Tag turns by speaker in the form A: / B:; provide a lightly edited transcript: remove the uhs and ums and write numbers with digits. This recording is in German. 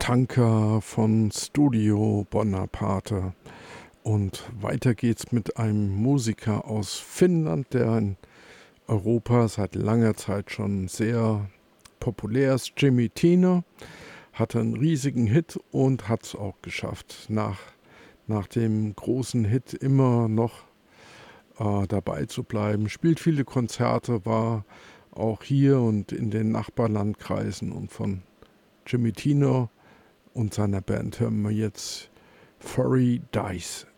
A: Tanker von Studio Bonaparte. Und weiter geht's mit einem Musiker aus Finnland, der in Europa seit langer Zeit schon sehr populär ist. Jimmy Tino hatte einen riesigen Hit und hat es auch geschafft, nach dem großen Hit immer noch dabei zu bleiben. Spielt viele Konzerte, war auch hier und in den Nachbarlandkreisen. Und von Jimmy Tino und seiner Band hören wir jetzt Furry Dice.